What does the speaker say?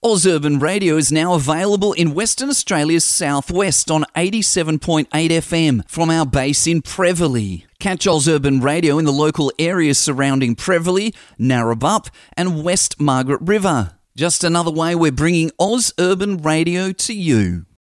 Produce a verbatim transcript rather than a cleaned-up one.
Oz Urban Radio is now available in Western Australia's southwest on eighty-seven point eight F M from our base in Prevelly. Catch Oz Urban Radio in the local areas surrounding Prevelly, Narrabeen and West Margaret River. Just another way we're bringing Oz Urban Radio to you.